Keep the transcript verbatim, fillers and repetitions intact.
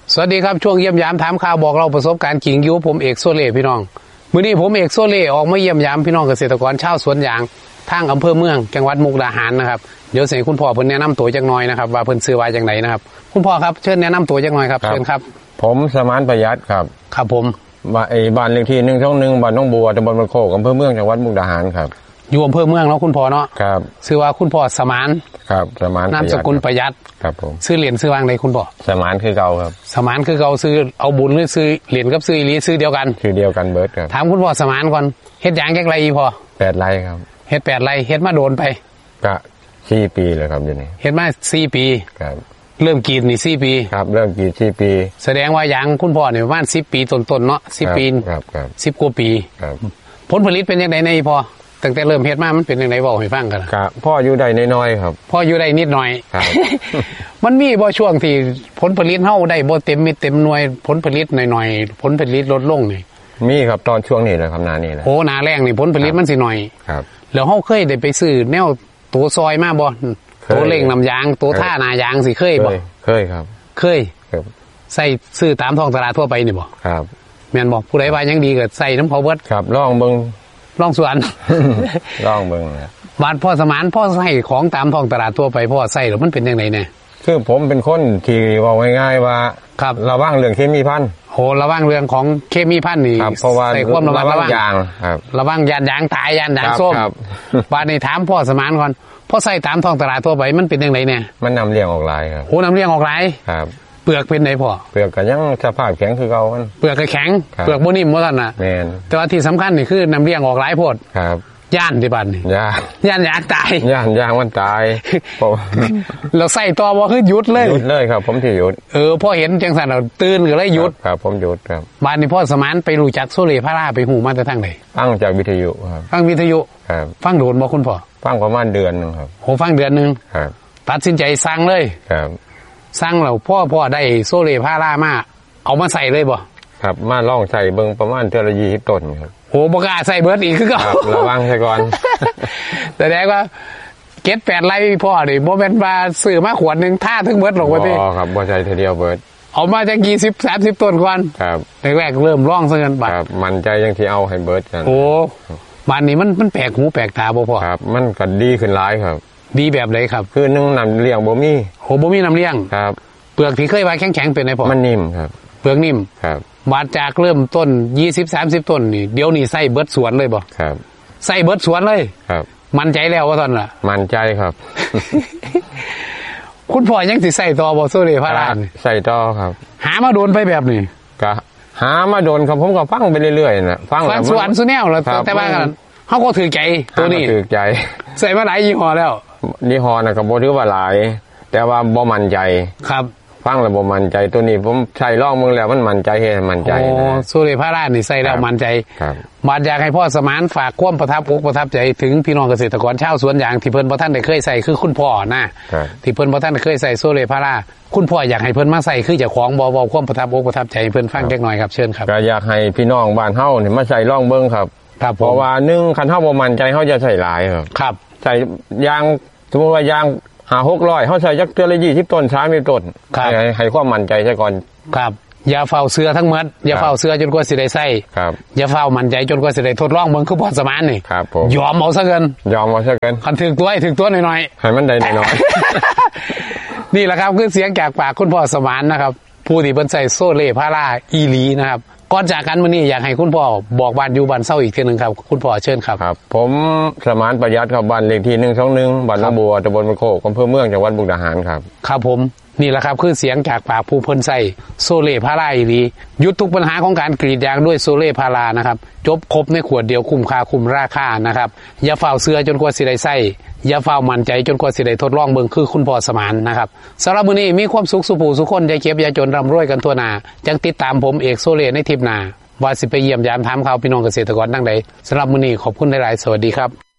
สวัสดีครับช่วงเยี่ยมยามถามข่าวบอกเราประสบการณ์จริงอยู่ผมเอกโซเล่พี่น้องมื้อนี้ผมเอกโซเล่ออกมาเยี่ยมยามพี่น้องเกษตรกรชาวสวนยางทางอำเภอเมืองจังหวัดมุกดาหารนะครับเดี๋ยวเสียคุณพ่อเพิ่นแนะนำตัวจักหน่อยนะครับว่าเพิ่นชื่อว่าจังไดนะครับคุณพ่อครับเชิญแนะนำตัวจักหน่อยครับเชิญครับผมสมานประหยัดครับครับผมไอ้บ้านเลขที่หนึ่งช่องหนึ่งบ้านน้องบัวตำบลบันโคกอำเภอเมืองจังหวัดมุกดาหารครับอยู่อำเภอเมืองเนาะคุณพ่อเนาะครับชื่อว่าคุณพ่อสมานครับสมานนามสกุลประหยัดครับผมชื่อเหรียญชื่อวางใดคุณพ่อสมานคือเก่าครับสมานคือเก่าซื้อเอาบุญหรือซื้อเหรียญกับซื้ออีหลีซื้อเดียวกันชื่อเดียวกันเบิร์ดครับถามคุณพ่อสมานก่อนเฮ็ดยางจักไรพ่อแปดไร่ครับเฮ็ดแปดไร่เฮ็ดมาโดนไปก็สี่ปีเลยครับเดี๋ยวนี้เฮ็ดมาสี่ปีครับเริ่มกรีดนี่สี่ปีครับเริ่มกรีดสี่ปีแสดงว่ายางคุณพ่อเนี่ยประมาณสิบปีต้นๆเนาะสิบปีครับครับสิบกว่าปีครับผลผลิตเป็นยังไงในพ่อตั้งแต่เริ่มเฮ็ดมามันเป็นยังไงบอกให้ฟังกันครับพ่ออยู่ได้น้อยๆครับพ่ออยู่ได้นิดหน่อยครับมันมีบ่ช่วงที่ผลผลิตเฮาได้บ่เต็มมิดเต็มหน่วยผลผลิตหน่อยๆผลผลิตลดลงนี่มีครับตอนช่วงนี้แหละครับนานี่แหละโอ้หน้าแรงนี่ผลผลิตมันสิหน่อยครับแล้วเฮาเคยได้ไปซื้อแนวตัวซอยมาบ่ตัวเร่งน้ำยางตัวท่าหน้ายางสิเคยบ่เคยครับเคยครับใส่ซื้อตามท้องตลาดทั่วไปนี่บ่ครับแม่นบ่ผู้ใดว่ายังดีก็ใส่น้ำเขาเบิดครับลองเบิ่งลองสวนลองเบิ่งนะบาดพ่อสมานพ่อใส่ของตามท้องตลาดทั่วไปพ่อใส่แล้วมันเป็นยังไงเนี่ยคือผมเป็นคนที่ว่าง่ายๆว่าครับระวังเรื่องเคมีพันโหระวังเรื่องของเคมีพันนี่เพราะว่าใส่ความระวังระวังยางครับระวังยานยางตายยานยางส้มบาดนี้ถามพ่อสมานก่อนพ่อใส่ตามท้องตลาดทั่วไปมันเป็นยังไงเนี่ยมันนำเลี้ยงออกหลายครับโหนำเลี้ยงออกหลายครับเปลือกเป็นไหนพ่อเปลือกก็ยังสภาพแข็งคือเก่ามันเปลือกก็แข็งเปลือกบ่นิ่มว่าซั่นน่ะแม่นแต่ว่าที่สำคัญนี่คือนำเลี้ยงออกหลายโพดครับย่านที่บ้านนี่ย่านย่านยางตายย่านยางมันตายเราใส่ต่อบ่คือหยุดเลยหยุดเลยครับผมที่หยุดเออพ่อเห็นจังซั่นเราตื่นก็เลยหยุดครับผมหยุดครับบ้านนี้พ่อสมานไปรู้จักโซเล่พาราไปหูมาแต่ทางไหนฟังจากวิทยุครับฟังวิทยุครับฟังโดนบ่คุณพ่อฟังประมาณเดือนนึงครับโหฟังเดือนนึงครับตัดสินใจสั่งเลยครับสั่งแล้วพ่อพ่อได้โซเล่พารามาเอามาใส่เลยบ่ครับมาลองใส่เบิ่งประมาณเทื่อละยี่สิบต้นครับโหบ่กล้าใส่เบิดอีกคือเก่าระวังซะก่อนแสดงว่าเก็ดแปดไร่พ่อนี่บ่แม่นว่าซื้อมาขวดนึงท่าถึงเบิดลงไปติอ๋อครับบ่ใช่ทีเดียวเบิดเอามาจากยี่สิบ สามสิบต้นก่อนครับแรกๆเริ่มร้องซะกันบัดครับมั่นใจจังสิเอาให้เบิดกันโอ้บ้านนี้มันมันแปลกหูแปลกตาบ่พ่อครับมันก็ดีขึ้นหลายครับดีแบบไหนครับคือนึ่งน้ำเลี้ยงบ่มีโหบ่มีน้ำเลี้ยงครับเปลือกที่เคยว่าแข็งๆเป็นไงพ่อมันนิ่มครับเปลือกนิ่มครับบาดจากเริ่มต้นยี่สิบ สามสิบต้นนี่เดี๋ยวนี้ใส่เบิดสวนเลยบ่ครับใส่เบิดสวนเลยครับมั่นใจแล้วว่าตอนน่ะมั่นใจครับคุณพ่อยังสิใส่ต่อบ่โซเล่พาราใส่ต่อครับหามาโดนไปแบบนี้ก็หามาโดนครับผมก็ฟังไปเรื่อยๆน่ะฟังฟังสวนสุแนวแล้วแต่ว่ากันเฮาก็ถือใจตัวนี้ถือใจใส่มาหลายยี่ห้อแล้วยี่ห้อน่ะก็บ่ถือว่าหลายแต่ว่าบ่มั่นใจครับฟังแล้วบ่มั่นใจตัวนี้ผมใช้ลองมึงแล้วมันมั่นใจเฮ็ดให้มั่นใจนะโอ้โซเล่พารานี่ใส่แล้วมั่นใจครับบาดอยากให้พ่อสมานฝากความประทับอกประทับใจถึงพี่น้องเกษตรกรชาวสวนยางที่เพิ่นบ่ทันได้เคยใส่คือคุณพ่อนะที่เพิ่นบ่ทันได้เคยใส่โซเล่พาราคุณพ่ออยากให้เพิ่นมาใส่คือเจ้าของบ่เว้าความประทับอกประทับใจเพิ่นฟังจักหน่อยครับเชิญครับก็อยากให้พี่น้องบ้านเฮานี่มาใส่ลองเบิ่งครับเพราะว่าหนึ่งคันเฮาบ่มั่นใจเฮาจะใส่หลายครับครับใส่ยางสมมุติว่ายางห้า หกร้อยเฮาใส่จักเทื่อละยี่สิบต้นสามสิบต้นให้ให้ความมั่นใจซะก่อนครับอย่าเฝ้าเสือทั้งหมดอย่าเฝ้าเสือจนกว่าสิได้ใส่ครับอย่าเฝ้ามั่นใจจนกว่าสิได้ทดลองเบิ่งคือพ่อสมานนี่ครับผมยอมเอาซะเกินยอมเอาซะเกินคันถึกตัวให้ถึกตัวหน่อยๆให้มันได้น้อยๆนี่แหละครับคือเสียงจากปากคุณพ่อสมานนะครับผู้ที่เพิ่นใส่โซเล่พาราอีหลีนะครับก่อนจากกันมื้อนี้อยากให้คุณพ่อบอกบ้านอยู่บ้านเซาอีกทีนึงครับคุณพ่อเชิญครับครับผมสมานประหยัดครับบ้านเลขที่หนึ่งสองหนึ่งบ้านน้องบัวตำบลบันโคกอำเภอเมืองจังหวัดมุกดาหารครับครับผมนี่แหละครับคือเสียงจากปากผู้เพิ่นใส่โซเล่พาราอีหลีหยุดทุกปัญหาของการกรีดยางด้วยโซเล่พารานะครับจบครบในขวดเดียวคุ้มค่าคุ้มราคานะครับอย่าเฝ้าเสือจนกว่าสิได้ใส่อย่าเฝ้ามั่นใจจนกว่าสิได้ทดลองเบิ่งคือคุณพ่อสมานนะครับสำหรับมื้อนี้มีความสุขสุขผู้สุขคนอย่าเก็บอย่าจนร่ำรวยกันทั่วหน้าจังติดตามผมเอกโซเล่ในทริปหน้าว่าสิไปเยี่ยมยามถามข่าวพี่น้องเกษตรกรทั้งใดสำหรับมื้อนี้ขอบคุณหลายๆสวัสดีครับ